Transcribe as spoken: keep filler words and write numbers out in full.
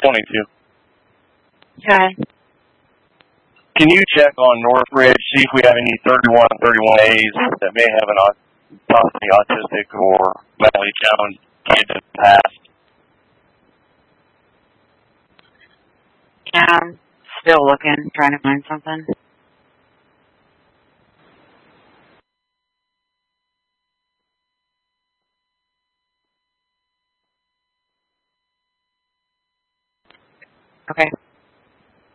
twenty-two. Okay. Can you check on Northridge, see if we have any thirty-one, thirty-one A's that may have an possibly autistic or mentally challenged kid in the past? Yeah, I'm still looking, trying to find something. Okay.